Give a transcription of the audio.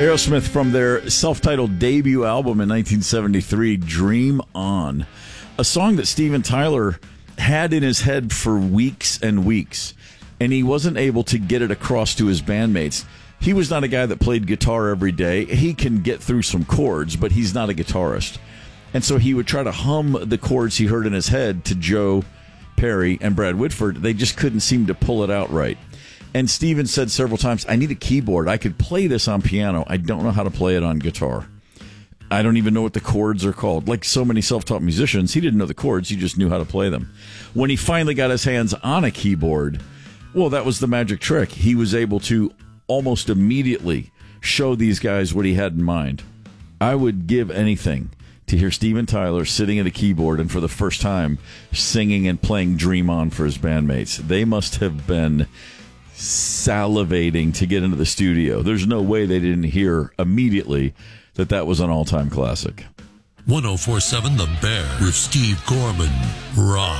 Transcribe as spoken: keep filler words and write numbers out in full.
Aerosmith from their self-titled debut album in nineteen seventy-three, Dream On. A song that Steven Tyler had in his head for weeks and weeks, and he wasn't able to get it across to his bandmates. He was not a guy that played guitar every day. He can get through some chords, but he's not a guitarist. And so he would try to hum the chords he heard in his head to Joe Perry and Brad Whitford. They just couldn't seem to pull it out right. And Steven said several times, I need a keyboard. I could play this on piano. I don't know how to play it on guitar. I don't even know what the chords are called. Like so many self-taught musicians, he didn't know the chords. He just knew how to play them. When he finally got his hands on a keyboard, well, that was the magic trick. He was able to almost immediately show these guys what he had in mind. I would give anything to hear Steven Tyler sitting at a keyboard and for the first time singing and playing Dream On for his bandmates. They must have been salivating to get into the studio. There's no way they didn't hear immediately that that was an all-time classic. one oh four point seven The Bear with Steve Gorman. Rock.